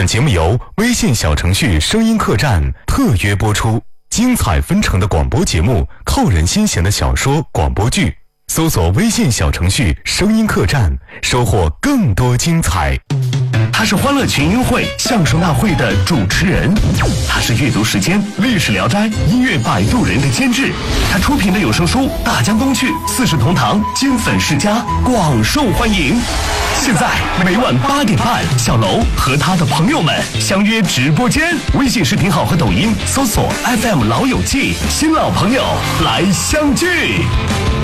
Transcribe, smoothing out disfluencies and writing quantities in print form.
本节目由微信小程序声音客栈特约播出，精彩纷呈的广播节目，扣人心弦的小说广播剧，搜索微信小程序声音客栈，收获更多精彩。 他是欢乐群英会相声大会的主持人，他是阅读时间历史聊斋音乐摆渡人的监制，他出品的有声书《大江东去》《四世同堂》金粉世家广受欢迎。现在每晚8点半，小楼和他的朋友们相约直播间，微信视频号和抖音搜索 FM 老友记，新老朋友来相聚。